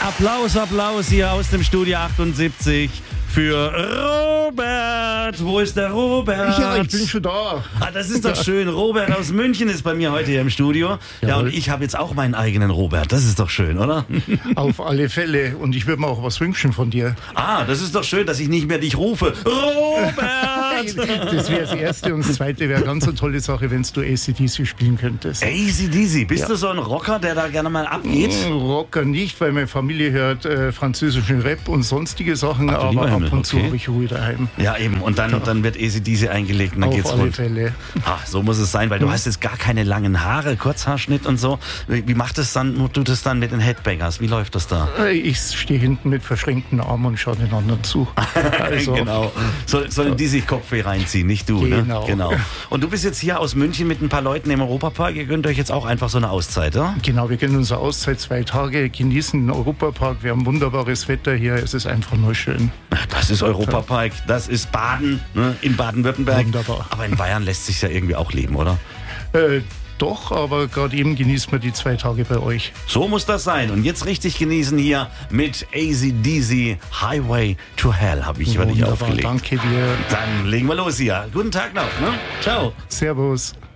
Applaus hier aus dem Studio 78 für Robert. Wo ist der Robert? Ja, ich bin schon da. Das ist doch schön. Robert aus München ist bei mir heute hier im Studio. Ja, und ich habe jetzt auch meinen eigenen Robert. Das ist doch schön, oder? Auf alle Fälle. Und ich würde mir auch was wünschen von dir. Das ist doch schön, dass ich nicht mehr dich rufe. Robert! Das wäre das Erste. Und das Zweite wäre ganz eine tolle Sache, wenn du AC/DC spielen könntest. AC/DC. Bist du so ein Rocker, der da gerne mal abgeht? Rocker nicht, weil meine Familie hört französischen Rap und sonstige Sachen. Aber ab und zu habe ich Ruhe daheim. Ja, eben. Und dann wird AC/DC eingelegt und dann geht's rund. Auf alle Fälle. So muss es sein, weil du hast jetzt gar keine langen Haare, Kurzhaarschnitt und so. Wie macht es dann, du das dann mit den Headbangers? Wie läuft das da? Ich stehe hinten mit verschränkten Armen und schaue den anderen zu. Also, genau. Sollen die sich Kopfweh reinziehen, nicht du, genau. Ne? Genau. Und du bist jetzt hier aus München mit ein paar Leuten im Europapark. Ihr gönnt euch jetzt auch einfach so eine Auszeit, oder? Genau, wir gönnen unsere Auszeit 2 Tage, genießen den Europapark. Wir haben wunderbares Wetter hier. Es ist einfach nur schön. Das ist Europapark, das ist Baden, ne? In Baden-Württemberg. Wunderbar. Aber in Bayern lässt sich ja irgendwie auch leben, oder? Doch, aber gerade eben genießt man die 2 Tage bei euch. So muss das sein. Und jetzt richtig genießen hier mit AC/DC Highway to Hell habe ich aufgelegt. Danke dir. Dann legen wir los hier. Guten Tag noch. Ne? Ciao. Servus.